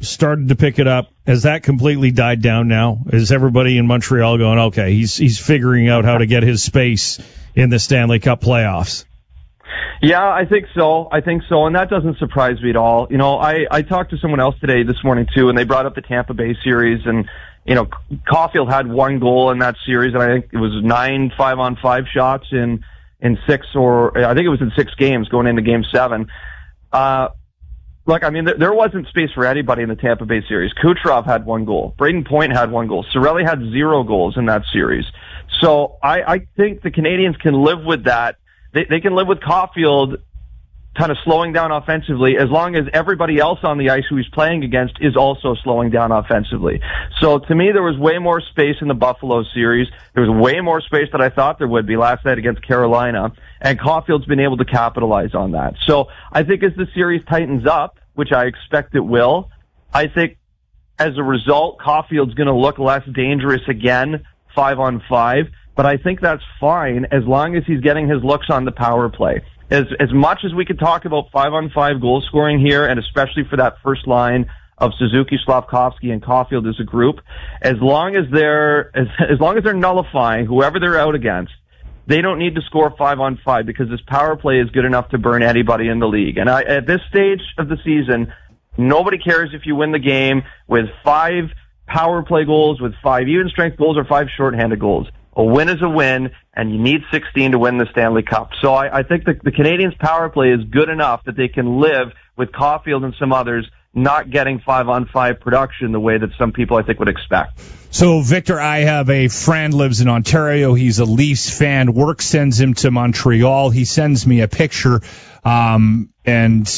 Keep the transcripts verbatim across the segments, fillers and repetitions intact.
started to pick it up. Has that completely died down now? Is everybody in Montreal going, okay, he's he's figuring out how to get his space in the Stanley Cup playoffs? Yeah, I think so. I think so, and that doesn't surprise me at all. You know, I, I talked to someone else today, this morning, too, and they brought up the Tampa Bay series, and, you know, Caulfield had one goal in that series, and I think it was nine five-on-five shots in, in six, or I think it was in six games going into Game seven. Uh, look, I mean, there, there wasn't space for anybody in the Tampa Bay series. Kucherov had one goal. Braden Point had one goal. Cirelli had zero goals in that series. So I, I think the Canadians can live with that. They, they can live with Caulfield kind of slowing down offensively as long as everybody else on the ice who he's playing against is also slowing down offensively. So to me, there was way more space in the Buffalo series. There was way more space than I thought there would be last night against Carolina, and Caulfield's been able to capitalize on that. So I think as the series tightens up, which I expect it will, I think as a result, Caulfield's going to look less dangerous again, five on five. But I think that's fine as long as he's getting his looks on the power play. As as much as we could talk about five-on-five goal scoring here, and especially for that first line of Suzuki, Slafkovsky, and Caulfield as a group, as long as they're as, as long as they're nullifying whoever they're out against, they don't need to score five-on-five because this power play is good enough to burn anybody in the league. And I, at this stage of the season, nobody cares if you win the game with five power play goals, with five even-strength goals, or five shorthanded goals. A win is a win, and you need sixteen to win the Stanley Cup. So I, I think the, the Canadians' power play is good enough that they can live with Caulfield and some others not getting five-on-five production the way that some people, I think, would expect. So, Victor, I have a friend, lives in Ontario. He's a Leafs fan. Work sends him to Montreal. He sends me a picture, um, and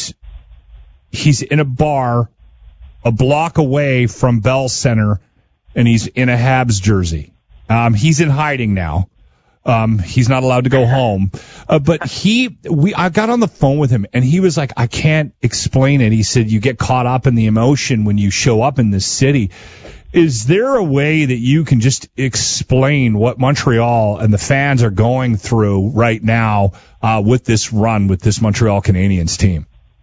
he's in a bar a block away from Bell Center, and he's in a Habs jersey. Um, he's in hiding now. Um, he's not allowed to go home. Uh, but he, we, I got on the phone with him, and he was like, I can't explain it. He said, you get caught up in the emotion when you show up in this city. Is there a way that you can just explain what Montreal and the fans are going through right now, uh, with this run, with this Montreal Canadiens team?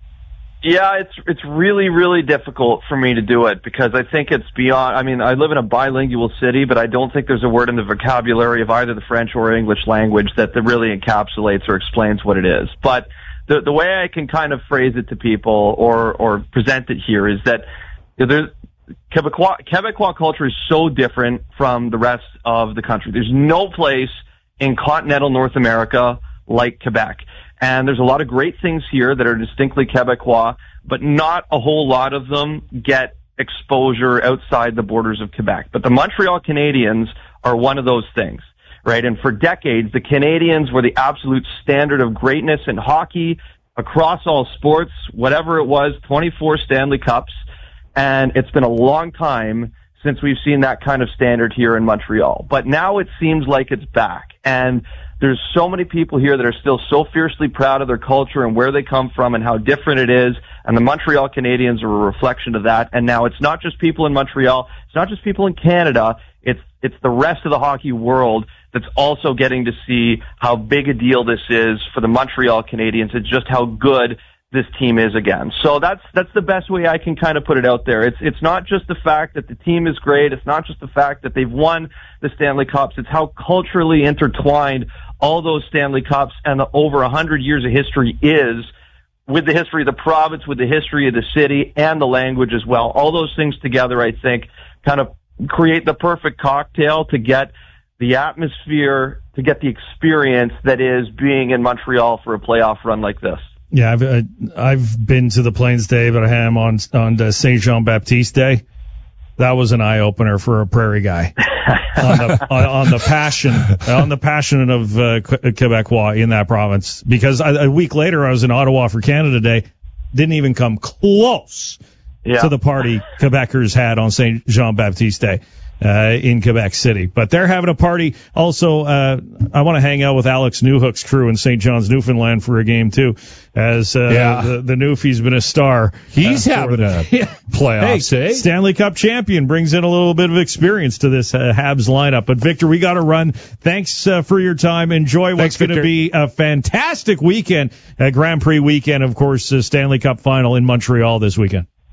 Yeah, it's it's really, really difficult for me to do it because I think it's beyond, I mean, I live in a bilingual city, but I don't think there's a word in the vocabulary of either the French or English language that, that really encapsulates or explains what it is. But the the way I can kind of phrase it to people or, or present it here is that there's, Quebecois, Quebecois culture is so different from the rest of the country. There's no place in continental North America like Quebec. And there's a lot of great things here that are distinctly Quebecois, but not a whole lot of them get exposure outside the borders of Quebec. But the Montreal Canadiens are one of those things, right? And for decades, the Canadiens were the absolute standard of greatness in hockey, across all sports, whatever it was, twenty-four Stanley Cups. And it's been a long time since we've seen that kind of standard here in Montreal. But now it seems like it's back. And there's so many people here that are still so fiercely proud of their culture and where they come from and how different it is. And the Montreal Canadiens are a reflection of that. And now it's not just people in Montreal. It's not just people in Canada. It's, it's the rest of the hockey world that's also getting to see how big a deal this is for the Montreal Canadiens and just how good this team is again. So that's that's the best way I can kind of put it out there. It's it's not just the fact that the team is great. It's not just the fact that they've won the Stanley Cups. It's how culturally intertwined all those Stanley Cups and the over one hundred years of history is with the history of the province, with the history of the city, and the language as well. All those things together, I think, kind of create the perfect cocktail to get the atmosphere, to get the experience that is being in Montreal for a playoff run like this. Yeah, I've uh, I've been to the Plains de Abraham on on Saint Jean Baptiste Day. That was an eye opener for a prairie guy on the on, on the passion on the passion of uh, Quebecois in that province. Because I, a week later, I was in Ottawa for Canada Day. Didn't even come close yeah. to the party Quebecers had on Saint Jean Baptiste Day. Uh, in Quebec City. But they're having a party. Also, uh, I want to hang out with Alex Newhook's crew in Saint John's, Newfoundland for a game, too, as uh, yeah. the, the Newfie's been a star. He's uh, having a yeah. playoffs, hey, eh? Stanley Cup champion brings in a little bit of experience to this uh, Habs lineup. But, Victor, we got to run. Thanks uh, for your time. Enjoy what's going to be a fantastic weekend, a Grand Prix weekend, of course, uh, Stanley Cup final in Montreal this weekend.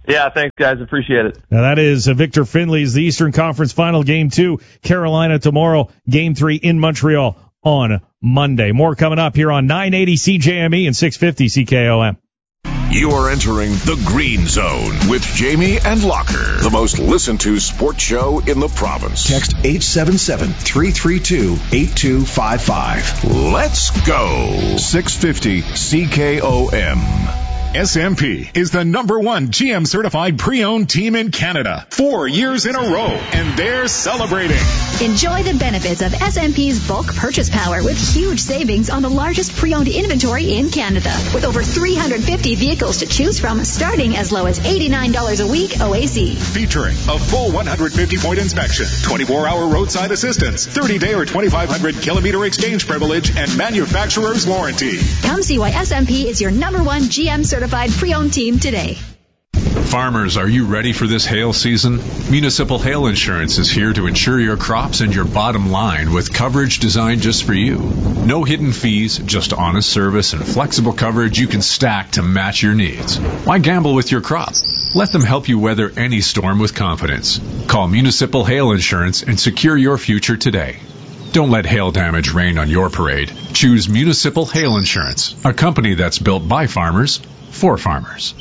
Yeah, thanks, guys. Appreciate it. Now, that is uh, Victor Finley's the Eastern Conference Final, Game two. Carolina tomorrow, Game three in Montreal on Monday. More coming up here on nine eighty C J M E and six fifty C K O M. You are entering the Green Zone with Jamie and Locker, the most listened to sports show in the province. Text eight seven seven, three three two, eight two five five. Let's go. six fifty C K O M. S M P is the number one G M certified pre-owned team in Canada. Four years in a row, and they're celebrating. Enjoy the benefits of S M P's bulk purchase power with huge savings on the largest pre-owned inventory in Canada. With over three hundred fifty vehicles to choose from, starting as low as eighty-nine dollars a week O A C. Featuring a full one hundred fifty point inspection, twenty-four hour roadside assistance, thirty day or twenty-five hundred kilometer exchange privilege, and manufacturer's warranty. Come see why S M P is your number one G M certified pre-owned team today. Farmers, are you ready for this hail season? Municipal Hail Insurance is here to insure your crops and your bottom line with coverage designed just for you. No hidden fees, just honest service and flexible coverage you can stack to match your needs. Why gamble with your crop? Let them help you weather any storm with confidence. Call Municipal Hail Insurance and secure your future today. Don't let hail damage rain on your parade. Choose Municipal Hail Insurance, a company that's built by farmers for farmers.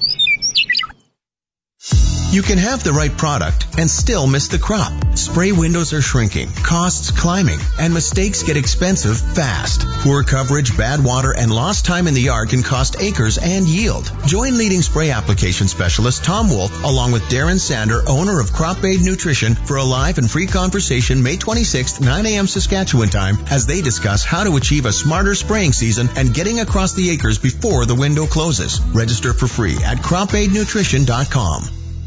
You can have the right product and still miss the crop. Spray windows are shrinking, costs climbing, and mistakes get expensive fast. Poor coverage, bad water, and lost time in the yard can cost acres and yield. Join leading spray application specialist Tom Wolf along with Darren Sander, owner of Crop Aid Nutrition, for a live and free conversation May twenty-sixth, nine a.m. Saskatchewan time, as they discuss how to achieve a smarter spraying season and getting across the acres before the window closes. Register for free at crop aid nutrition dot com.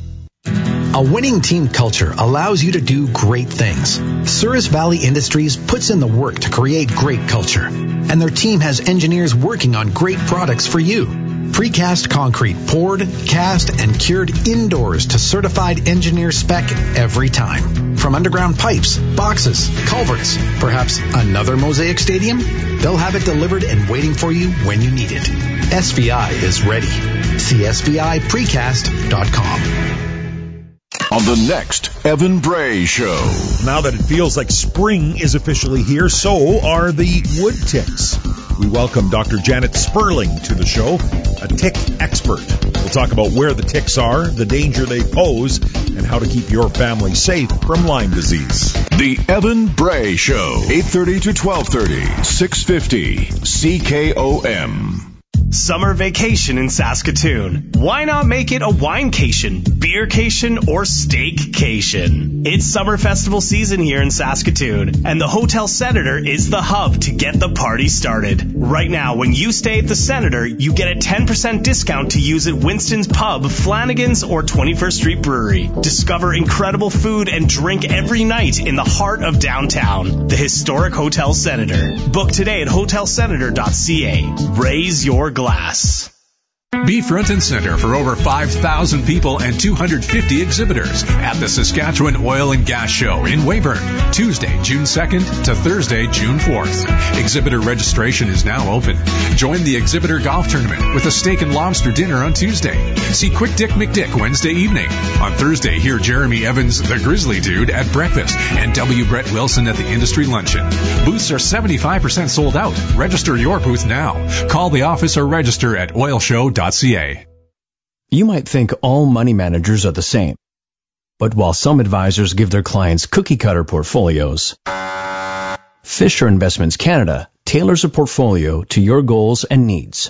A winning team culture allows you to do great things. Souris Valley Industries puts in the work to create great culture, and their team has engineers working on great products for you. Precast concrete poured, cast, and cured indoors to certified engineer spec every time. From underground pipes, boxes, culverts, perhaps another Mosaic Stadium? They'll have it delivered and waiting for you when you need it. S V I is ready. See S V I precast dot com. On the next Evan Bray Show. Now that it feels like spring is officially here, so are the wood ticks. We welcome Doctor Janet Sperling to the show, a tick expert. We'll talk about where the ticks are, the danger they pose, and how to keep your family safe from Lyme disease. The Evan Bray Show, eight thirty to twelve thirty, six fifty C K O M. Summer vacation in Saskatoon. Why not make it a winecation, beercation, or steakcation? It's summer festival season here in Saskatoon, and the Hotel Senator is the hub to get the party started. Right now, when you stay at the Senator, you get a ten percent discount to use at Winston's Pub, Flanagan's, or twenty-first Street Brewery. Discover incredible food and drink every night in the heart of downtown. The historic Hotel Senator. Book today at hotel senator dot c a. Raise your glass. Be front and center for over five thousand people and two hundred fifty exhibitors at the Saskatchewan Oil and Gas Show in Weyburn, Tuesday, June second to Thursday, June fourth. Exhibitor registration is now open. Join the Exhibitor Golf Tournament with a steak and lobster dinner on Tuesday. See Quick Dick McDick Wednesday evening. On Thursday, hear Jeremy Evans, the Grizzly Dude, at breakfast and W. Brett Wilson at the Industry Luncheon. Booths are seventy-five percent sold out. Register your booth now. Call the office or register at oil show dot c a. You might think all money managers are the same. But while some advisors give their clients cookie-cutter portfolios, Fisher Investments Canada tailors a portfolio to your goals and needs.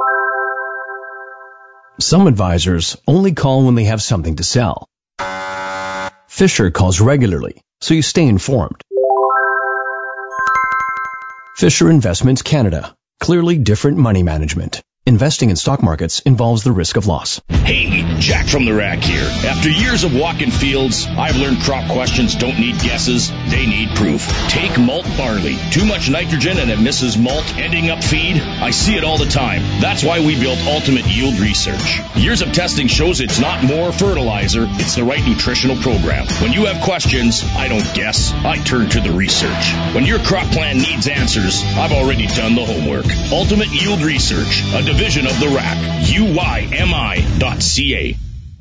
Some advisors only call when they have something to sell. Fisher calls regularly, so you stay informed. Fisher Investments Canada. Clearly different money management. Investing in stock markets involves the risk of loss. Hey, Jack from the Rack here. After years of walking fields, I've learned crop questions don't need guesses, they need proof. Take malt barley. Too much nitrogen and it misses malt, ending up feed. I see it all the time. That's why we built Ultimate Yield Research. Years of testing shows it's not more fertilizer, it's the right nutritional program. When you have questions, I don't guess, I turn to the research. When your crop plan needs answers, I've already done the homework. Ultimate Yield Research, a division of the Rack. U Y M I dot C A.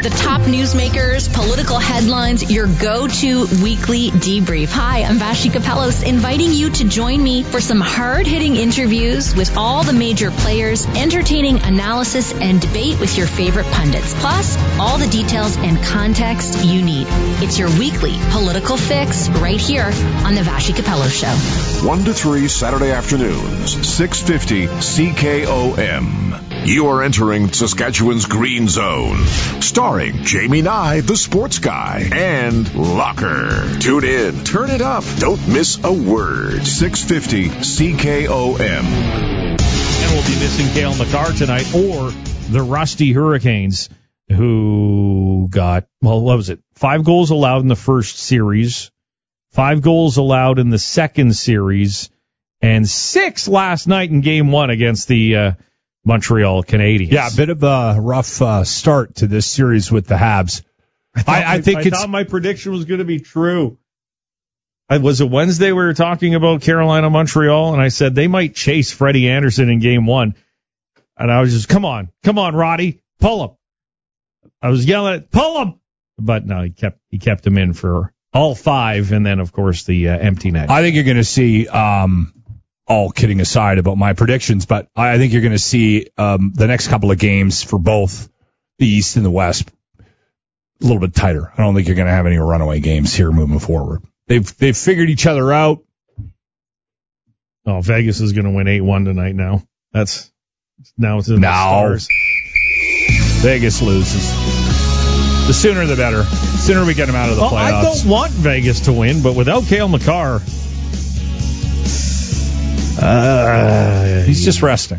The top newsmakers, political headlines, your go-to weekly debrief. Hi, I'm Vashi Kapelos, inviting you to join me for some hard-hitting interviews with all the major players, entertaining analysis and debate with your favorite pundits, plus all the details and context you need. It's your weekly political fix right here on the Vashi Kapelos Show. one to three Saturday afternoons, six fifty C K O M. You are entering Saskatchewan's Green Zone, starring Jamie Nye, the sports guy, and Locker. Tune in, turn it up, don't miss a word. six fifty C K O M. And we'll be missing Cale Makar tonight, or the Rusty Hurricanes, who got, well, what was it? Five goals allowed in the first series, five goals allowed in the second series, and six last night in game one against the uh, Montreal Canadiens. Yeah, a bit of a rough uh, start to this series with the Habs. I, I, I think I it's, thought my prediction was going to be true. I, was it Wednesday we were talking about Carolina Montreal, and I said they might chase Freddie Anderson in game one. And I was just, come on, come on, Roddy, pull him. I was yelling at, pull him. But no, he kept he kept him in for all five, and then, of course, the uh, empty net. I think you're going to see, um, all kidding aside about my predictions, but I think you're going to see um, the next couple of games for both the East and the West a little bit tighter. I don't think you're going to have any runaway games here moving forward. They've they've figured each other out. Oh, Vegas is going to win eight one tonight now. That's now it's in now, the stars. Vegas loses. The sooner the better. The sooner we get them out of the well, playoffs. I don't want Vegas to win, but without Cale Makar, uh, he's just resting.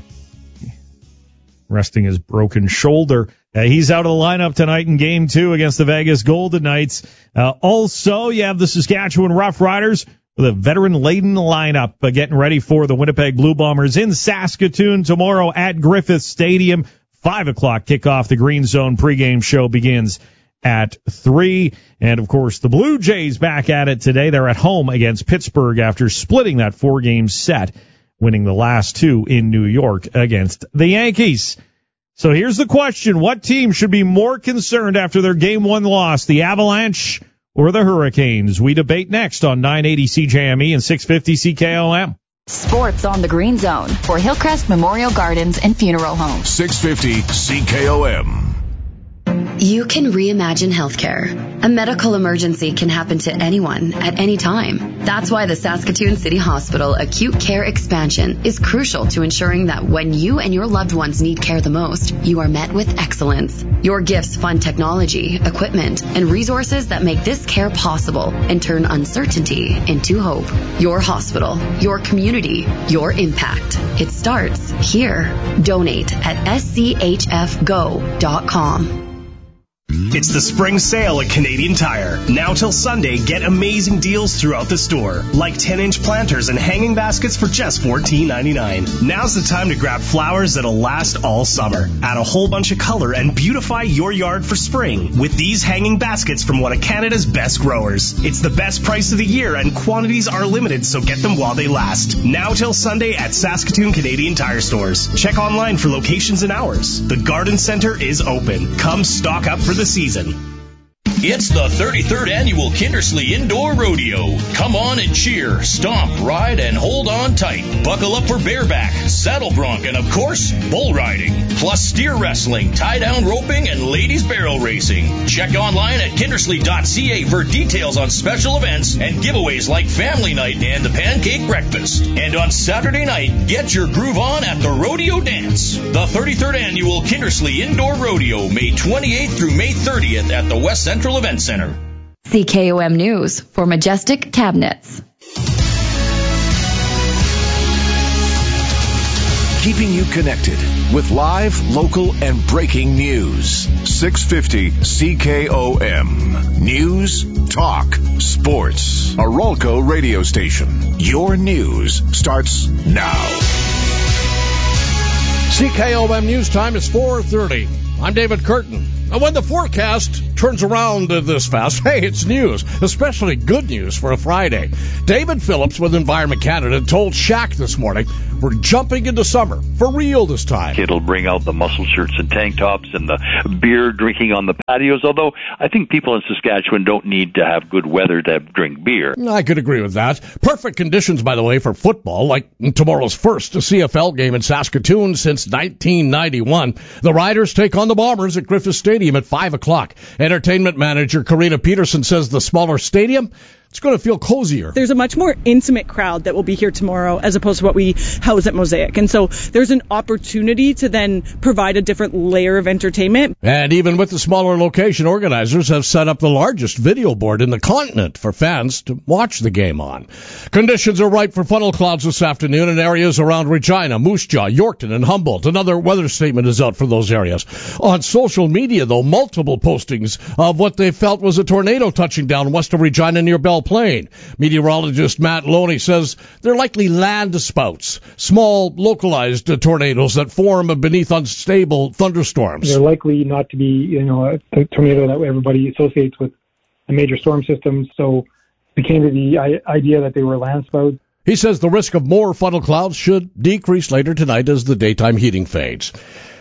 Resting his broken shoulder. Uh, he's out of the lineup tonight in game two against the Vegas Golden Knights. Uh, also, you have the Saskatchewan Roughriders with a veteran-laden lineup uh, getting ready for the Winnipeg Blue Bombers in Saskatoon tomorrow at Griffith Stadium. Five o'clock kickoff. The Green Zone pregame show begins at three. And, of course, the Blue Jays back at it today. They're at home against Pittsburgh after splitting that four-game set, winning the last two in New York against the Yankees. So here's the question. What team should be more concerned after their game one loss, the Avalanche or the Hurricanes? We debate next on nine eighty C J M E and six fifty C K O M. Sports on the Green Zone for Hillcrest Memorial Gardens and Funeral Home. six fifty C K O M. You can reimagine healthcare. A medical emergency can happen to anyone at any time. That's why the Saskatoon City Hospital Acute Care Expansion is crucial to ensuring that when you and your loved ones need care the most, you are met with excellence. Your gifts fund technology, equipment, and resources that make this care possible and turn uncertainty into hope. Your hospital, your community, your impact. It starts here. Donate at s c h f go dot com. It's the spring sale at Canadian Tire. Now till Sunday, get amazing deals throughout the store, like ten-inch planters and hanging baskets for just fourteen ninety-nine. Now's the time to grab flowers that'll last all summer. Add a whole bunch of color and beautify your yard for spring with these hanging baskets from one of Canada's best growers. It's the best price of the year and quantities are limited, so get them while they last. Now till Sunday at Saskatoon Canadian Tire stores. Check online for locations and hours. The Garden Center is open. Come stock up for the season. It's the thirty-third Annual Kindersley Indoor Rodeo. Come on and cheer, stomp, ride, and hold on tight. Buckle up for bareback, saddle bronc, and of course, bull riding. Plus steer wrestling, tie-down roping, and ladies barrel racing. Check online at kindersley dot c a for details on special events and giveaways like family night and the pancake breakfast. And on Saturday night, get your groove on at the Rodeo Dance. The thirty-third Annual Kindersley Indoor Rodeo, May twenty-eighth through May thirtieth at the West Central Event Center. C K O M News for Majestic Cabinets. Keeping you connected with live, local, and breaking news. six fifty C K O M. News, talk, sports. A Rolco radio station. Your news starts now. C K O M News Time is four thirty. I'm David Curtin. And when the forecast turns around this fast, hey, it's news, especially good news for a Friday. David Phillips with Environment Canada told Shaq this morning, we're jumping into summer for real this time. It'll bring out the muscle shirts and tank tops and the beer drinking on the patios, although I think people in Saskatchewan don't need to have good weather to drink beer. I could agree with that. Perfect conditions, by the way, for football, like tomorrow's first C F L game in Saskatoon since nineteen ninety-one. The Riders take on the Bombers at Griffith Stadium at five o'clock. Entertainment manager Karina Peterson says the smaller stadium, it's going to feel cozier. There's a much more intimate crowd that will be here tomorrow as opposed to what we house at Mosaic. And so there's an opportunity to then provide a different layer of entertainment. And even with the smaller location, organizers have set up the largest video board in the continent for fans to watch the game on. Conditions are right for funnel clouds this afternoon in areas around Regina, Moose Jaw, Yorkton, and Humboldt. Another weather statement is out for those areas. On social media, though, multiple postings of what they felt was a tornado touching down west of Regina near Belle Plaine. Meteorologist Matt Loney says they're likely land spouts, small localized uh, tornadoes that form beneath unstable thunderstorms. They're likely not to be, you know, a, a tornado that everybody associates with a major storm system. So it became to the I- idea that they were land spouts. He says the risk of more funnel clouds should decrease later tonight as the daytime heating fades.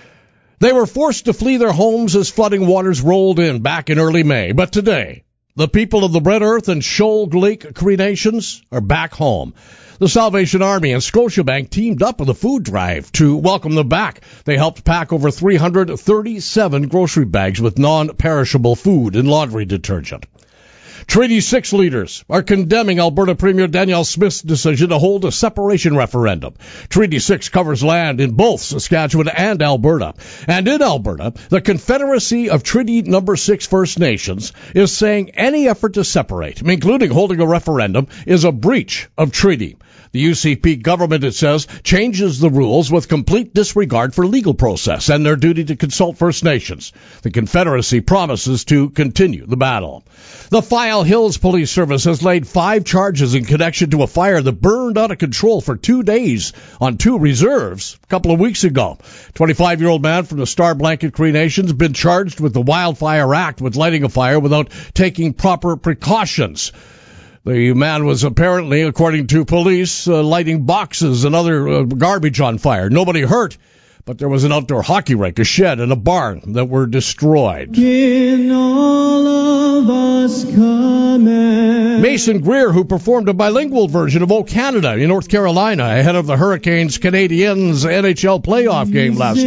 They were forced to flee their homes as flooding waters rolled in back in early May, but today the people of the Red Earth and Shoal Lake Cree Nations are back home. The Salvation Army and Scotiabank teamed up with a food drive to welcome them back. They helped pack over three hundred thirty-seven grocery bags with non-perishable food and laundry detergent. Treaty six leaders are condemning Alberta Premier Danielle Smith's decision to hold a separation referendum. Treaty six covers land in both Saskatchewan and Alberta. And in Alberta, the Confederacy of Treaty Number six First Nations is saying any effort to separate, including holding a referendum, is a breach of treaty. The U C P government, it says, changes the rules with complete disregard for legal process and their duty to consult First Nations. The Confederacy promises to continue the battle. The File Hills Police Service has laid five charges in connection to a fire that burned out of control for two days on two reserves a couple of weeks ago. twenty-five-year-old man from the Star Blanket Cree Nation has been charged with the Wildfire Act with lighting a fire without taking proper precautions. The man was apparently, according to police, uh, lighting boxes and other uh, garbage on fire. Nobody hurt, but there was an outdoor hockey rink, a shed, and a barn that were destroyed. Can all of us come in? Mason Greer, who performed a bilingual version of O Canada in North Carolina ahead of the Hurricanes Canadiens N H L playoff game last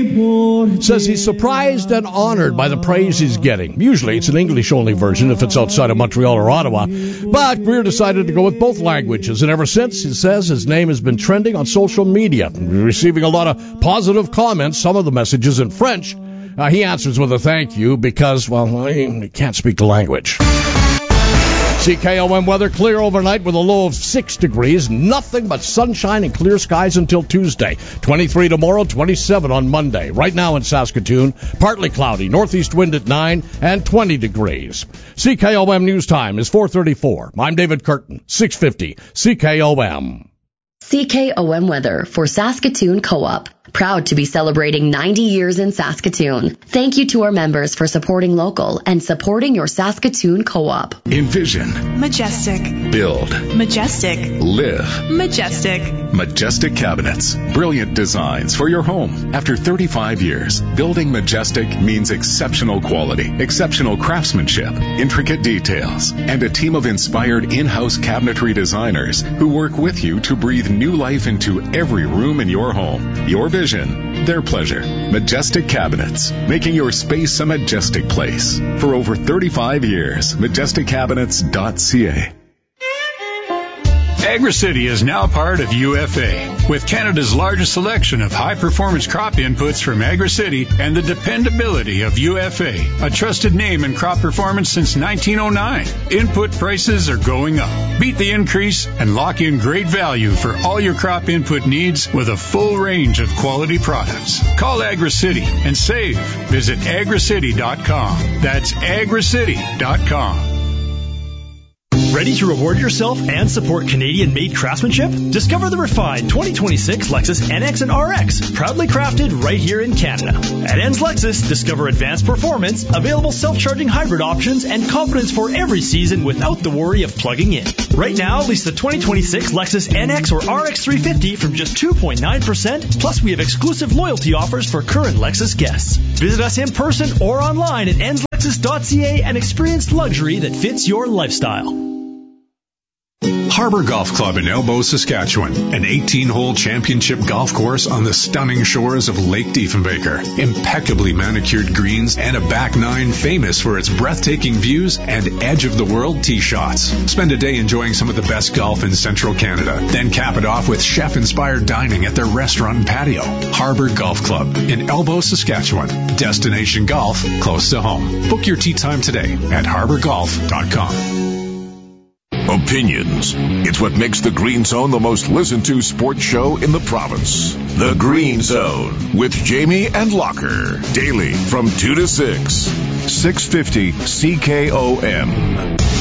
night, says he's surprised and honored by the praise he's getting. Usually it's an English-only version if it's outside of Montreal or Ottawa, but Greer decided to go with both languages, and ever since, he says his name has been trending on social media, receiving a lot of positive comments, some of the messages in French. Uh, he answers with a thank you because, well, he can't speak the language. C K O M weather clear overnight with a low of six degrees. Nothing but sunshine and clear skies until Tuesday. twenty-three tomorrow, twenty-seven on Monday. Right now in Saskatoon, partly cloudy, northeast wind at nine and twenty degrees. C K O M news time is four thirty-four. I'm David Curtin, six fifty C K O M. C K O M weather for Saskatoon Co-op. Proud to be celebrating ninety years in Saskatoon. Thank you to our members for supporting local and supporting your Saskatoon Co-op. Envision. Majestic. Build. Majestic. Live. Majestic. Majestic Cabinets. Brilliant designs for your home. After thirty-five years, building Majestic means exceptional quality, exceptional craftsmanship, intricate details, and a team of inspired in-house cabinetry designers who work with you to breathe new life into every room in your home. Your vision, their pleasure. Majestic Cabinets, making your space a majestic place. For over thirty-five years, majestic cabinets dot c a. AgriCity is now part of U F A. With Canada's largest selection of high-performance crop inputs from AgriCity and the dependability of U F A, a trusted name in crop performance since nineteen oh nine. Input prices are going up. Beat the increase and lock in great value for all your crop input needs with a full range of quality products. Call AgriCity and save. Visit agri city dot com. That's agri city dot com. Ready to reward yourself and support Canadian-made craftsmanship? Discover the refined twenty twenty-six Lexus N X and R X, proudly crafted right here in Canada. At Enns Lexus, discover advanced performance, available self-charging hybrid options, and confidence for every season without the worry of plugging in. Right now, lease the twenty twenty-six Lexus N X or R X three fifty from just two point nine percent, plus we have exclusive loyalty offers for current Lexus guests. Visit us in person or online at enns lexus dot c a and experience luxury that fits your lifestyle. Harbor Golf Club in Elbow, Saskatchewan, an eighteen-hole championship golf course on the stunning shores of Lake Diefenbaker. Impeccably manicured greens and a back nine famous for its breathtaking views and edge-of-the-world tee shots. Spend a day enjoying some of the best golf in central Canada. Then cap it off with chef-inspired dining at their restaurant and patio. Harbor Golf Club in Elbow, Saskatchewan. Destination golf close to home. Book your tee time today at harbor golf dot com. Opinions. It's what makes the Green Zone the most listened to sports show in the province. The Green Zone with Jamie and Locker. Daily from two to six. six fifty C K O M.